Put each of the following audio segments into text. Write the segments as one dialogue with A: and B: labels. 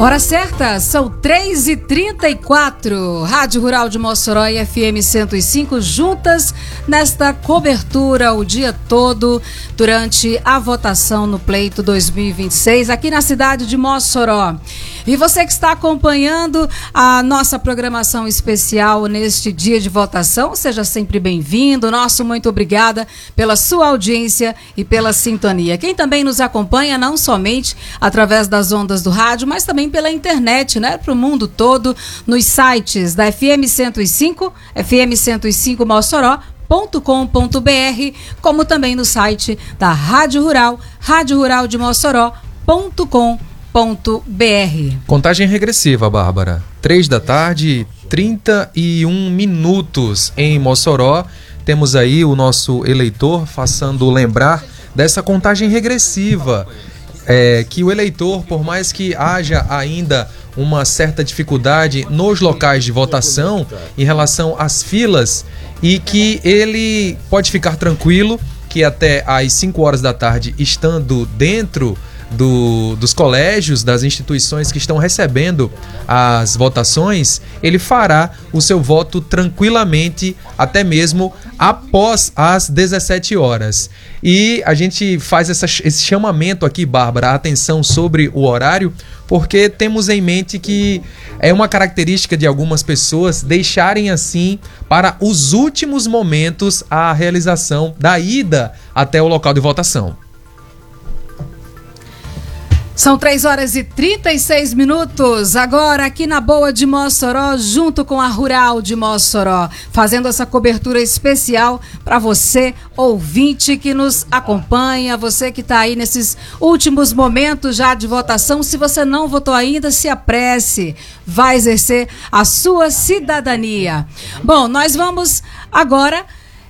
A: Hora certa, são 3h34. Rádio Rural de Mossoró e FM 105 juntas nesta cobertura o dia todo durante a votação no pleito 2026 aqui na cidade de Mossoró. E você que está acompanhando a nossa programação especial neste dia de votação, seja sempre bem-vindo. Nosso muito obrigada pela sua audiência e pela sintonia. Quem também nos acompanha não somente através das ondas do rádio, mas também pela internet, né, para o mundo todo, nos sites da FM 105, FM 105 Mossoró.com.br, como também no site da Rádio Rural, radioruraldemossoró.com.br.
B: Contagem regressiva, Bárbara. 3h31 em Mossoró. Temos aí o nosso eleitor façando lembrar dessa contagem regressiva. Que o eleitor, por mais que haja ainda uma certa dificuldade nos locais de votação em relação às filas, e que ele pode ficar tranquilo que até às 5 horas da tarde, estando dentro dos colégios, das instituições que estão recebendo as votações, ele fará o seu voto tranquilamente, até mesmo após as 17 horas. E a gente faz esse chamamento aqui, Bárbara, atenção sobre o horário, porque temos em mente que é uma característica de algumas pessoas deixarem assim para os últimos momentos a realização da ida até o local de votação.
A: São 3h36, agora aqui na Boa de Mossoró, junto com a Rural de Mossoró, fazendo essa cobertura especial para você, ouvinte que nos acompanha, você que está aí nesses últimos momentos já de votação. Se você não votou ainda, se apresse, vai exercer a sua cidadania. Bom, nós vamos agora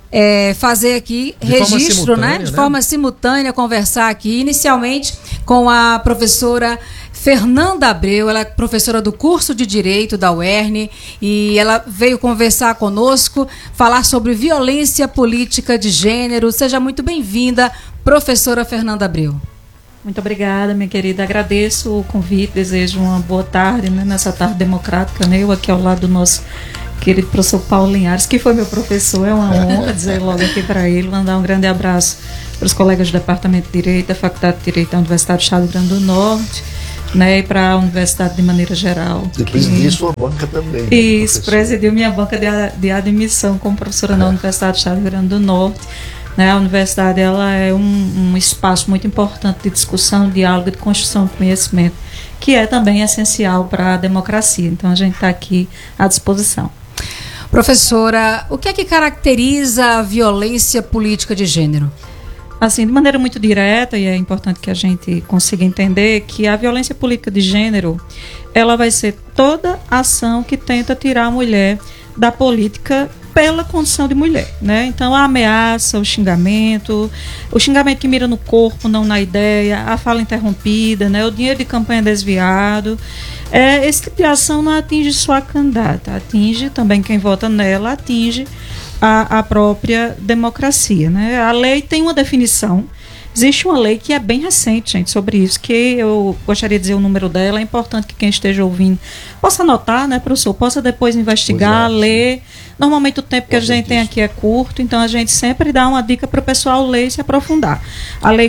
A: fazer aqui registro, de forma simultânea, conversar aqui inicialmente com a professora Fernanda Abreu. Ela é professora do curso de Direito da UERN e ela veio conversar conosco, falar sobre violência política de gênero. Seja muito bem-vinda, professora Fernanda Abreu.
C: Muito obrigada, minha querida. Agradeço o convite, desejo uma boa tarde, nessa tarde democrática, eu aqui ao lado do nosso querido professor Paulo Linhares, que foi meu professor. É uma honra dizer logo aqui para ele, mandar um grande abraço para os colegas do Departamento de Direito, da Faculdade de Direito da Universidade do Estado do Rio Grande do Norte, e para a Universidade de maneira geral.
D: Você presidiu sua banca também.
C: Isso, presidiu minha banca de admissão como professora na Universidade do Estado do Rio Grande do Norte. A universidade ela é um espaço muito importante de discussão, diálogo, de construção de conhecimento, que é também essencial para a democracia. Então a gente está aqui à disposição.
A: Professora, o que é que caracteriza a violência política de gênero?
C: Assim, de maneira muito direta, e é importante que a gente consiga entender que a violência política de gênero, ela vai ser toda ação que tenta tirar a mulher da política pela condição de mulher, Então, a ameaça, o xingamento que mira no corpo, não na ideia, a fala interrompida, o dinheiro de campanha desviado. Esse tipo de ação não atinge só a candidata, atinge também quem vota nela, atinge a própria democracia, A lei tem uma definição. Existe uma lei que é bem recente, gente, sobre isso, que eu gostaria de dizer o número dela. É importante que quem esteja ouvindo possa anotar, professor, possa depois investigar, ler. Normalmente o tempo que a gente tem aqui é curto, então a gente sempre dá uma dica para o pessoal ler e se aprofundar. A Lei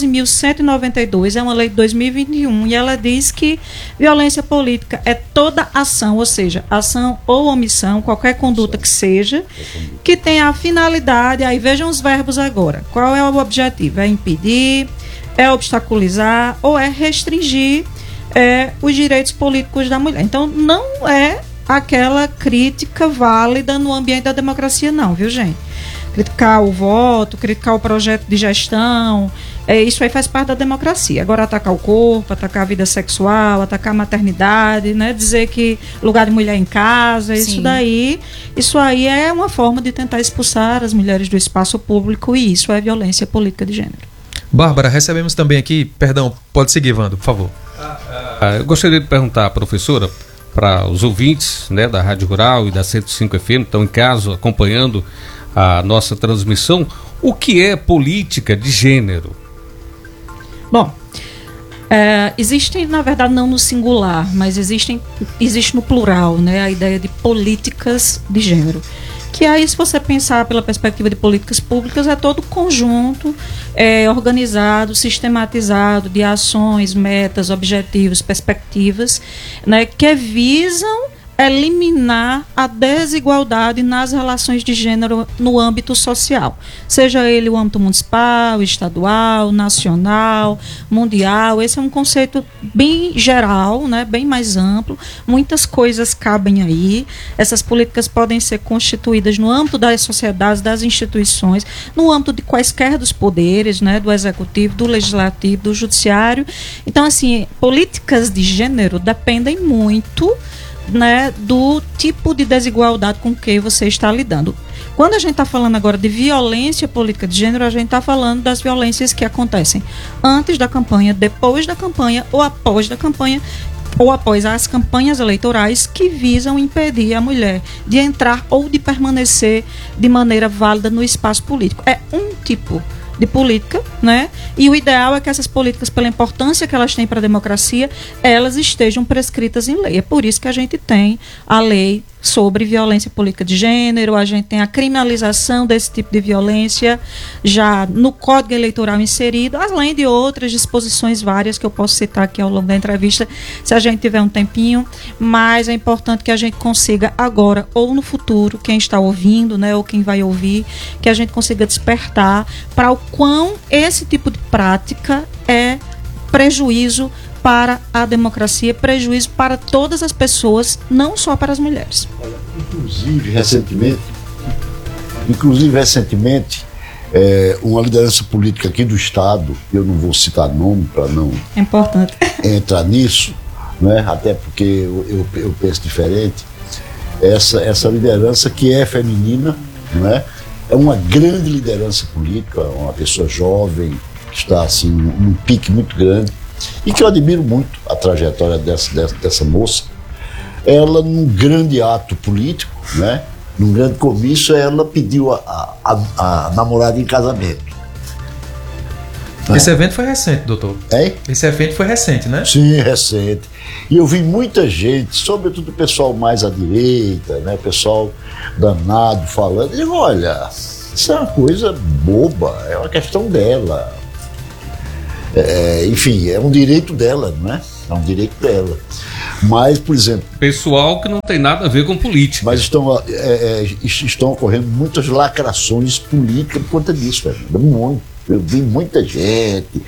C: 14.192 é uma lei de 2021 e ela diz que violência política é toda ação, ou seja, ação ou omissão, qualquer conduta que seja, que tenha a finalidade, aí vejam os verbos agora. Qual é o objetivo? É impedir, é obstaculizar ou é restringir os direitos políticos da mulher. Então não é aquela crítica válida no ambiente da democracia, não, viu, gente? Criticar o voto, criticar o projeto de gestão, isso aí faz parte da democracia. Agora, atacar o corpo, atacar a vida sexual, atacar a maternidade, dizer que lugar de mulher em casa, isso aí é uma forma de tentar expulsar as mulheres do espaço público, e isso é violência política de gênero.
B: Bárbara, recebemos também aqui, perdão, pode seguir, Wando, por favor.
E: Eu gostaria de perguntar à professora, para os ouvintes da Rádio Rural e da 105 FM, que estão em casa acompanhando a nossa transmissão, o que é política de gênero?
C: Bom, Existem, na verdade, não no singular, mas existe no plural, né, a ideia de políticas de gênero. Que aí, se você pensar pela perspectiva de políticas públicas, é todo conjunto organizado, sistematizado de ações, metas, objetivos, perspectivas, né, que visam eliminar a desigualdade nas relações de gênero no âmbito social, seja ele o âmbito municipal, estadual, nacional, mundial. Esse é um conceito bem geral, né, bem mais amplo. Muitas coisas cabem aí. Essas políticas podem ser constituídas no âmbito das sociedades, das instituições, no âmbito de quaisquer dos poderes, né, do executivo, do legislativo, do judiciário. Então, assim, políticas de gênero dependem muito, né, do tipo de desigualdade com que você está lidando. Quando a gente está falando agora de violência política de gênero, a gente está falando das violências que acontecem antes da campanha, depois da campanha ou após da campanha, ou após as campanhas eleitorais que visam impedir a mulher de entrar ou de permanecer de maneira válida no espaço político. É um tipo de política, né? E o ideal é que essas políticas, pela importância que elas têm para a democracia, elas estejam prescritas em lei. É por isso que a gente tem a lei sobre violência política de gênero, a gente tem a criminalização desse tipo de violência já no Código Eleitoral inserido, além de outras disposições várias que eu posso citar aqui ao longo da entrevista, se a gente tiver um tempinho, mas é importante que a gente consiga agora ou no futuro, quem está ouvindo, né, ou quem vai ouvir, que a gente consiga despertar para o quão esse tipo de prática é prejuízo para a democracia, prejuízo para todas as pessoas, não só para as mulheres.
D: Olha, inclusive recentemente, uma liderança política aqui do Estado, eu não vou citar nome para não entrar nisso, né, até porque eu penso diferente, essa liderança que é feminina, né, é uma grande liderança política, uma pessoa jovem, que está assim, num pique muito grande, e que eu admiro muito a trajetória dessa moça. Ela, num grande ato político, né, num grande comício, ela pediu a namorada em casamento.
B: Esse evento foi recente, doutor. Esse evento foi recente, né?
D: Sim, recente. E eu vi muita gente, sobretudo o pessoal mais à direita, né, pessoal danado falando. Eu digo, olha, isso é uma coisa boba, é uma questão dela. Enfim, é um direito dela, não é? É um direito dela. Mas, por exemplo...
E: Pessoal que não tem nada a ver com política.
D: Mas estão ocorrendo muitas lacrações políticas por conta disso, velho. Eu vi muita gente,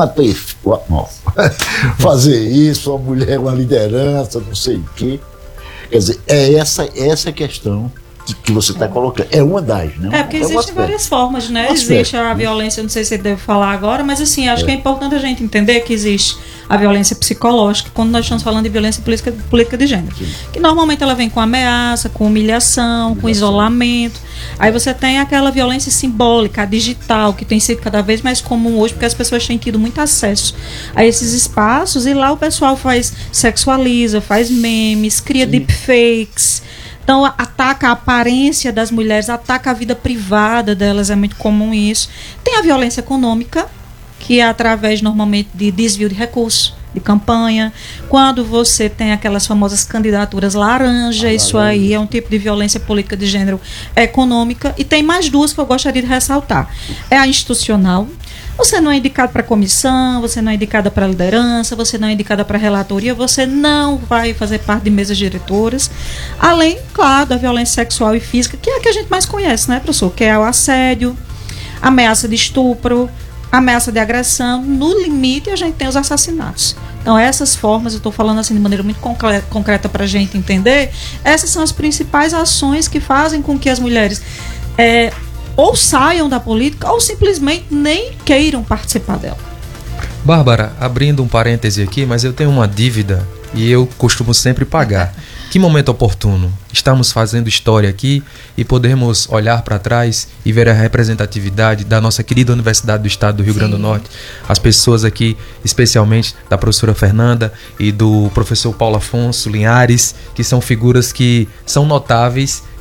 D: fazer isso, uma mulher, uma liderança, não sei o quê. Quer dizer, é essa questão que você está colocando. É uma das, né?
C: Porque existem várias formas, né? Existe a violência, não sei se ele deve falar agora, mas assim, acho que é importante a gente entender que existe a violência psicológica quando nós estamos falando de violência política de gênero. Sim. Que normalmente ela vem com ameaça, com humilhação, com isolamento. Aí você tem aquela violência simbólica, a digital, que tem sido cada vez mais comum hoje, porque as pessoas têm tido muito acesso a esses espaços, e lá o pessoal sexualiza, faz memes, cria deepfakes. Então, ataca a aparência das mulheres, ataca a vida privada delas, é muito comum isso. Tem a violência econômica, que é através, normalmente, de desvio de recursos, de campanha. Quando você tem aquelas famosas candidaturas laranja, isso aí é um tipo de violência política de gênero econômica. E tem mais duas que eu gostaria de ressaltar. É a institucional. Você não é indicado para comissão, você não é indicada para liderança, você não é indicada para relatoria, você não vai fazer parte de mesas diretoras. Além, claro, da violência sexual e física, que é a que a gente mais conhece, né, professor? Que é o assédio, ameaça de estupro, ameaça de agressão. No limite, a gente tem os assassinatos. Então, essas formas, eu estou falando assim de maneira muito concreta para a gente entender, essas são as principais ações que fazem com que as mulheres ou saiam da política ou simplesmente nem queiram participar dela.
B: Bárbara, abrindo um parêntese aqui, mas eu tenho uma dívida e eu costumo sempre pagar. Que momento oportuno. Estamos fazendo história aqui e podemos olhar para trás e ver a representatividade da nossa querida Universidade do Estado do Rio Grande do Norte. As pessoas aqui, especialmente da professora Fernanda e do professor Paulo Afonso Linhares, que são figuras que são notáveis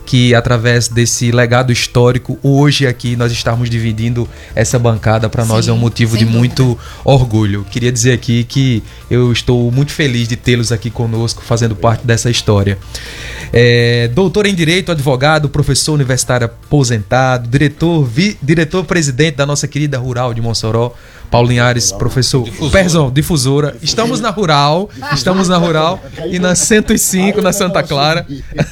B: que através desse legado histórico, hoje aqui nós estamos dividindo essa bancada, para nós é um motivo de muito orgulho. Queria dizer aqui que eu estou muito feliz de tê-los aqui conosco, fazendo parte dessa história. Doutor em Direito, advogado, professor universitário aposentado, diretor-presidente da nossa querida Rural de Mossoró, Paulo Linhares, professor, difusora. Estamos na Rural e na 105, na Santa Clara.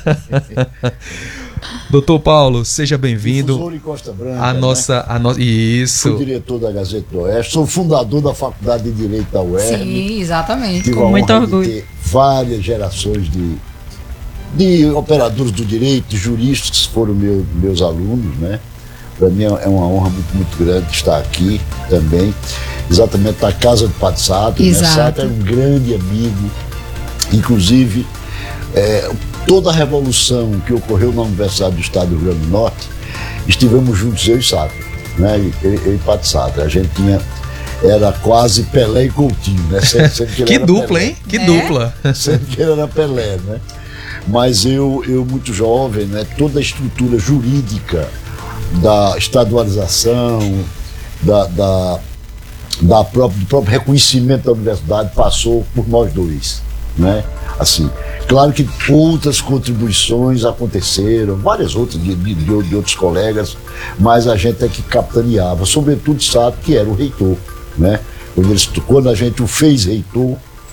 B: Doutor Paulo, seja bem-vindo.
D: Difusora em Costa Branca,
B: Isso.
D: Sou diretor da Gazeta do Oeste, sou fundador da Faculdade de Direito da UERN.
A: Sim, exatamente.
D: Tive
C: com muito orgulho.
D: De ter várias gerações de operadores do direito, juristas que foram meus alunos, né? Para mim é uma honra muito, muito grande estar aqui também, exatamente na casa do Padre Sato. Né? Sato é um grande amigo, inclusive toda a revolução que ocorreu na Universidade do Estado do Rio Grande do Norte, estivemos juntos, eu e Sato, né? Eu e Padre Sato. A gente era quase Pelé e Coutinho, né?
B: Que dupla, hein? Que dupla.
D: Sempre que ele era Pelé, né? Mas eu muito jovem, né? Toda a estrutura jurídica da estadualização, do próprio reconhecimento da universidade passou por nós dois, né? Assim, claro que outras contribuições aconteceram, várias outras de outros colegas, mas a gente é que capitaneava, sobretudo Sato, que era o reitor, né? Quando a gente o fez reitor,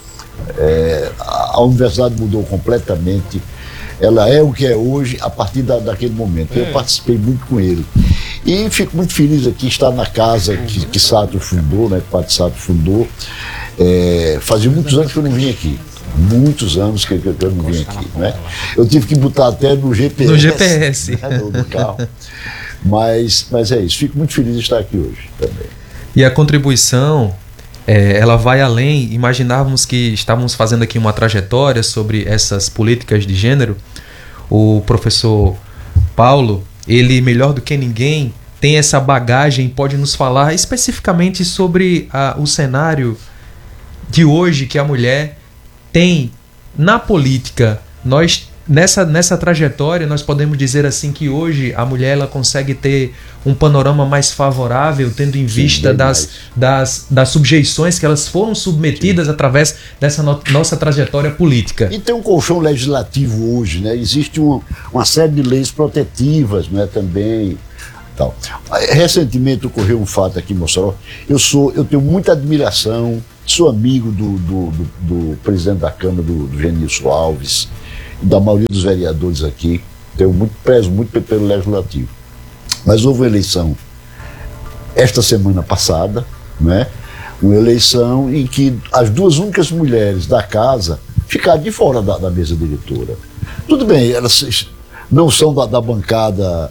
D: a universidade mudou completamente. Ela é o que é hoje a partir daquele momento. Eu participei muito com ele. E fico muito feliz aqui estar na casa que Sato fundou, né? Que o Padre Sato fundou. Fazia muitos anos que eu não vim aqui. Muitos anos que eu não vim aqui, né? Eu tive que botar até no GPS.
B: No GPS.
D: Né? No carro. Mas é isso. Fico muito feliz de estar aqui hoje também.
B: E a contribuição, ela vai além. Imaginávamos que estávamos fazendo aqui uma trajetória sobre essas políticas de gênero. O professor Paulo, ele melhor do que ninguém tem essa bagagem, pode nos falar especificamente sobre o cenário de hoje que a mulher tem na política. Nós nessa trajetória nós podemos dizer assim que hoje a mulher ela consegue ter um panorama mais favorável, tendo em vista das subjeições que elas foram submetidas através dessa nossa trajetória política.
D: E tem um colchão legislativo hoje, né? Existe uma série de leis protetivas, né, também. Tal. Recentemente ocorreu um fato aqui em Mossoró. Eu tenho muita admiração, sou amigo do presidente da Câmara, do Genilson Alves, da maioria dos vereadores aqui. Prezo muito pelo legislativo. Mas houve uma eleição esta semana passada, né? Uma eleição em que as duas únicas mulheres da casa ficaram de fora da mesa diretora. Tudo bem, elas não são da bancada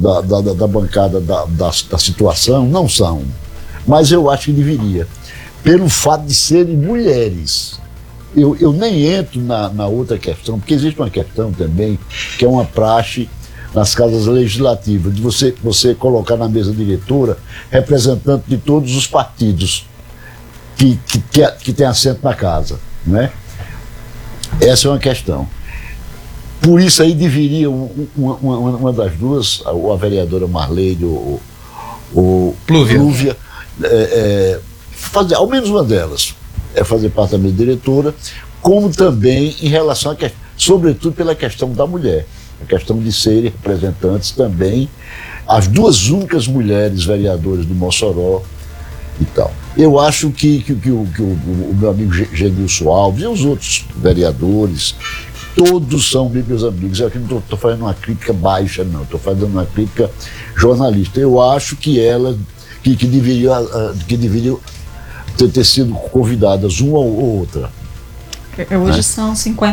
D: da situação, não são, mas eu acho que deveria, pelo fato de serem mulheres. Eu nem entro na outra questão, porque existe uma questão também que é uma praxe nas casas legislativas, de você colocar na mesa diretora representante de todos os partidos que tem assento na casa, né? Essa é uma questão. Por isso aí deveria uma das duas, a vereadora Marleide ou Plúvia, fazer, ao menos uma delas, fazer parte da mesa diretora, como também em relação sobretudo pela questão da mulher, a questão de serem representantes também, as duas únicas mulheres vereadoras do Mossoró e tal. Eu acho que o meu amigo Genilson Alves e os outros vereadores, todos são meus amigos. Eu aqui não estou fazendo uma crítica baixa, não. Estou fazendo uma crítica jornalista. Eu acho que elas que deveriam ter sido convidadas uma ou outra.
C: Hoje são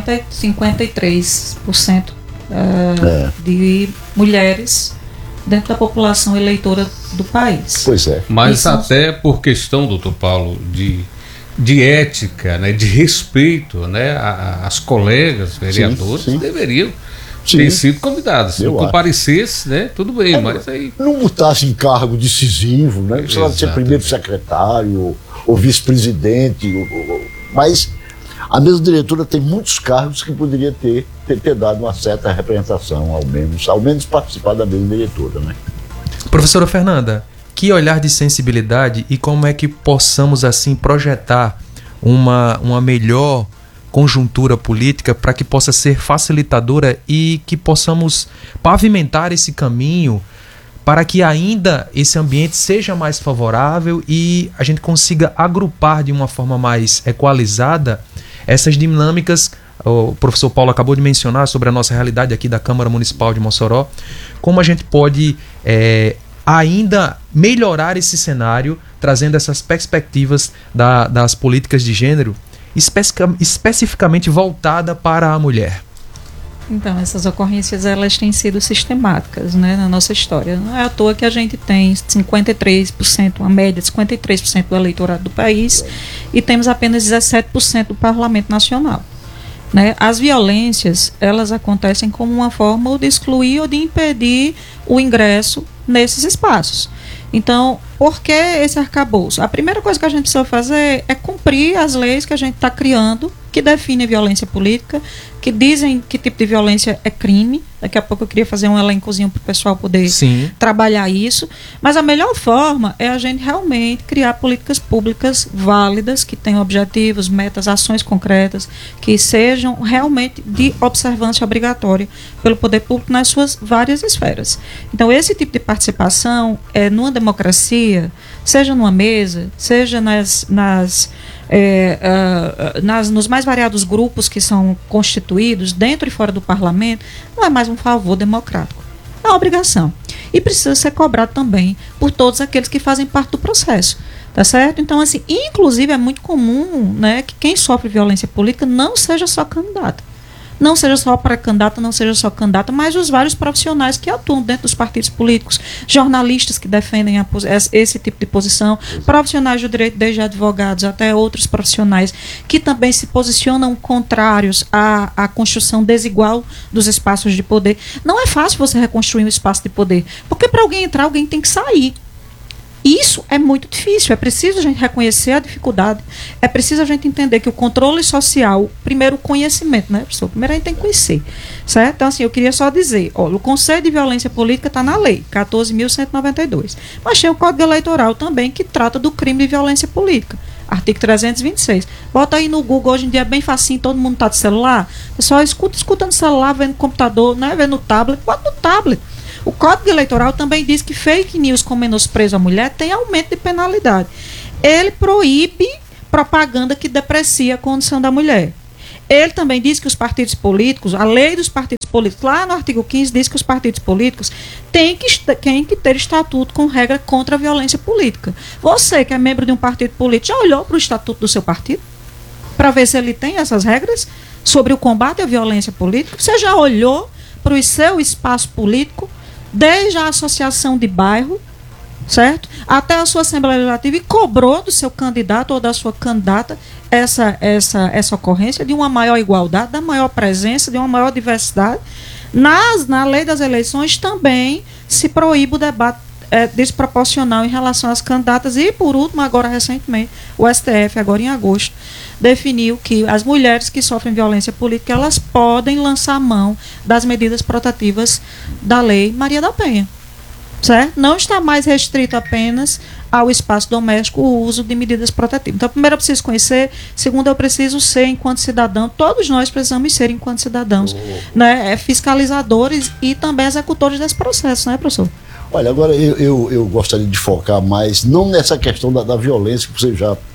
C: 53% de mulheres dentro da população eleitora do país.
D: Pois é.
E: Mas até por questão, doutor Paulo, de ética, né, de respeito, né, às colegas vereadoras, sim. Deveriam ter sido convidadas. Se não comparecesse, né, tudo bem, mas aí...
D: Não botasse em cargo decisivo, né? Precisava ser primeiro secretário ou vice-presidente, mas a mesa diretora tem muitos cargos que poderia ter ter dado uma certa representação, ao menos participar da mesa diretora, né?
B: Professora Fernanda, que olhar de sensibilidade e como é que possamos assim projetar uma melhor conjuntura política para que possa ser facilitadora e que possamos pavimentar esse caminho para que ainda esse ambiente seja mais favorável e a gente consiga agrupar de uma forma mais equalizada essas dinâmicas. O professor Paulo acabou de mencionar sobre a nossa realidade aqui da Câmara Municipal de Mossoró, como a gente pode ainda melhorar esse cenário, trazendo essas perspectivas das políticas de gênero especificamente voltada para a mulher.
C: Então, essas ocorrências elas têm sido sistemáticas, né, na nossa história. Não é à toa que a gente tem 53%, uma média de 53% do eleitorado do país e temos apenas 17% do Parlamento Nacional. Né? As violências, elas acontecem como uma forma ou de excluir ou de impedir o ingresso nesses espaços. Então, por que esse arcabouço? A primeira coisa que a gente precisa fazer é cumprir as leis que a gente está criando, que definem violência política, que dizem que tipo de violência é crime. Daqui a pouco eu queria fazer um elencozinho para o pessoal poder trabalhar isso. Mas a melhor forma é a gente realmente criar políticas públicas válidas, que tenham objetivos, metas, ações concretas, que sejam realmente de observância obrigatória pelo poder público nas suas várias esferas. Então, esse tipo de participação, numa democracia, seja numa mesa, seja nos mais variados grupos que são constituídos dentro e fora do parlamento, não é mais um favor democrático, é uma obrigação e precisa ser cobrado também por todos aqueles que fazem parte do processo, tá certo? Então, assim, inclusive é muito comum, né, que quem sofre violência política não seja só candidata, não seja só pré-candidata, não seja só candidata, mas os vários profissionais que atuam dentro dos partidos políticos, jornalistas que defendem esse tipo de posição, profissionais do direito, desde advogados até outros profissionais que também se posicionam contrários à construção desigual dos espaços de poder. Não é fácil você reconstruir um espaço de poder, porque para alguém entrar, alguém tem que sair. Isso é muito difícil, é preciso a gente reconhecer a dificuldade, é preciso a gente entender que o controle social, primeiro o conhecimento, né, professor? Primeiro a gente tem que conhecer, certo? Então, assim, eu queria só dizer, olha, o conceito de violência política está na lei, 14.192, mas tem o Código Eleitoral também, que trata do crime de violência política, artigo 326. Bota aí no Google, hoje em dia é bem facinho, todo mundo está de celular, o pessoal escuta no celular, vendo no computador, né, vendo no tablet, bota no tablet. O Código Eleitoral também diz que fake news com menosprezo à mulher tem aumento de penalidade. Ele proíbe propaganda que deprecia a condição da mulher. Ele também diz que os partidos políticos, a lei dos partidos políticos, lá no artigo 15, diz que os partidos políticos têm que ter estatuto com regra contra a violência política. Você, que é membro de um partido político, já olhou para o estatuto do seu partido? Para ver se ele tem essas regras sobre o combate à violência política? Você já olhou para o seu espaço político? Desde a associação de bairro, certo? Até a sua Assembleia Legislativa, e cobrou do seu candidato ou da sua candidata essa ocorrência de uma maior igualdade, da maior presença, de uma maior diversidade. Na lei das eleições também se proíbe o debate desproporcional em relação às candidatas e, por último, agora recentemente, o STF, agora em agosto, definiu que as mulheres que sofrem violência política, elas podem lançar mão das medidas protetivas da Lei Maria da Penha, certo? Não está mais restrito apenas ao espaço doméstico o uso de medidas protetivas. Então, primeiro eu preciso conhecer, segundo eu preciso ser enquanto cidadão, todos nós precisamos ser enquanto cidadãos, né, fiscalizadores e também executores desse processo, né, professor?
D: Olha, agora eu gostaria de focar mais, não nessa questão da violência, que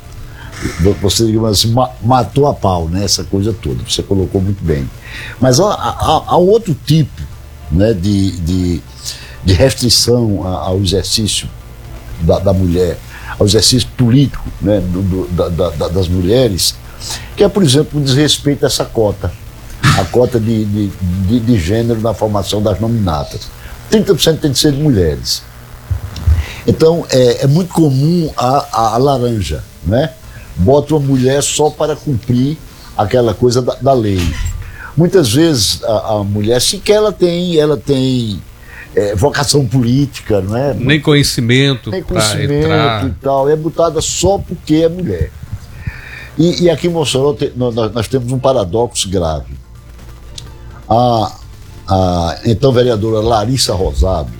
D: você digamos assim, matou a pau, né, essa coisa toda, você colocou muito bem. Mas há um outro tipo, né, de restrição ao exercício da mulher, ao exercício político, né, das mulheres, que é, por exemplo, o desrespeito a essa cota, a cota de gênero na formação das nominatas. 30% tem de ser de mulheres. Então, é muito comum a laranja, né? Bota uma mulher só para cumprir aquela coisa da lei. Muitas vezes a mulher sequer ela tem vocação política, não é?
E: Nem conhecimento para entrar.
D: E tal, é botada só porque é mulher. E aqui em Mossoró nós temos um paradoxo grave. A então vereadora Larissa Rosado,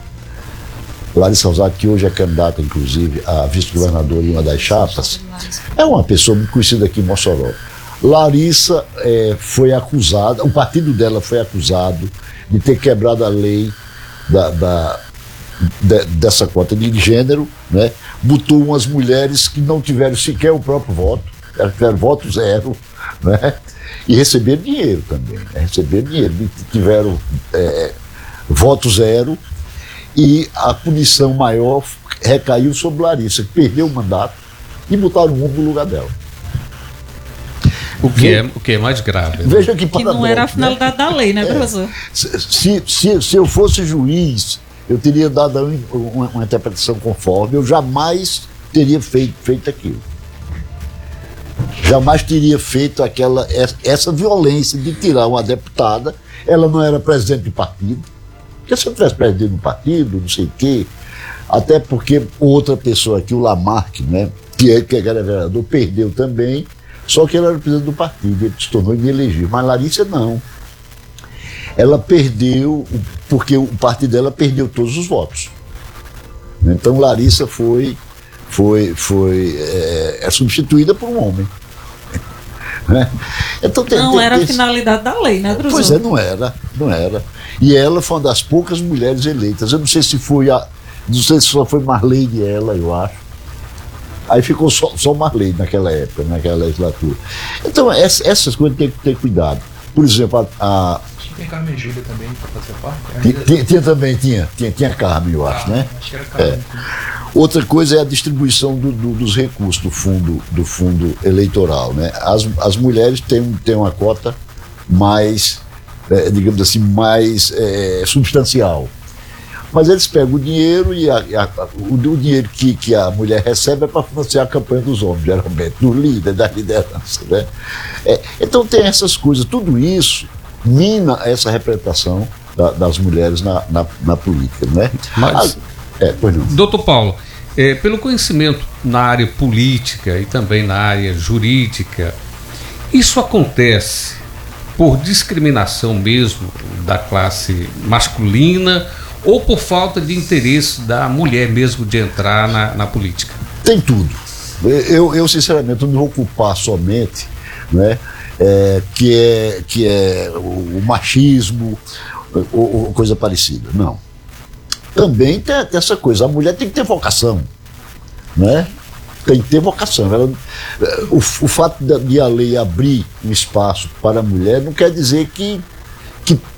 D: que hoje é candidata, inclusive, a vice-governadora em uma das chapas, é uma pessoa muito conhecida aqui em Mossoró. Larissa foi acusada, o partido dela foi acusado de ter quebrado a lei dessa cota de gênero, né? Botou umas mulheres que não tiveram sequer o próprio voto, elas tiveram voto zero, né? E receberam dinheiro também, né? Tiveram voto zero, e a punição maior recaiu sobre Larissa, que perdeu o mandato, e botaram um no lugar dela.
E: O que é mais grave.
D: Veja que
C: não era a finalidade da lei, né, professor?
D: Se eu fosse juiz, eu teria dado uma interpretação conforme, eu jamais teria feito aquilo. Jamais teria feito essa violência de tirar uma deputada. Ela não era presidente de partido. Porque se eu tivesse presidente do partido, não sei o quê, até porque outra pessoa aqui, o Lamarck, né, que era vereador, perdeu também, só que ele era presidente do partido, ele se tornou inelegível. Mas Larissa não. Ela perdeu, porque o partido dela perdeu todos os votos. Então Larissa foi substituída por um homem. Né? Então,
C: não era a finalidade da lei, né, professor?
D: Pois é, não era. E ela foi uma das poucas mulheres eleitas. Eu não sei se só foi Marlene ela, eu acho. Aí ficou só Marlene naquela época, naquela legislatura. Então, essas coisas tem que ter cuidado. Por exemplo,
B: Tem Carmen Júlia também para fazer parte?
D: Tinha Carmen, eu acho, né?
B: Acho que era Carmen.
D: Outra coisa é a distribuição dos recursos do fundo eleitoral, né? As mulheres têm uma cota mais, digamos assim, mais substancial. Mas eles pegam o dinheiro e o dinheiro que a mulher recebe é para financiar a campanha dos homens, geralmente, do líder, da liderança, né? Então tem essas coisas, tudo isso mina essa representação das mulheres na política, né?
E: Mas,
D: pois não.
E: Doutor Paulo, pelo conhecimento na área política e também na área jurídica, isso acontece por discriminação mesmo da classe masculina ou por falta de interesse da mulher mesmo de entrar na política?
D: Tem tudo. Eu sinceramente não vou culpar somente, né, que é o machismo ou coisa parecida. Não. Também tem essa coisa. A mulher tem que ter vocação, né? Tem que ter vocação. O fato de a lei abrir um espaço para a mulher não quer dizer que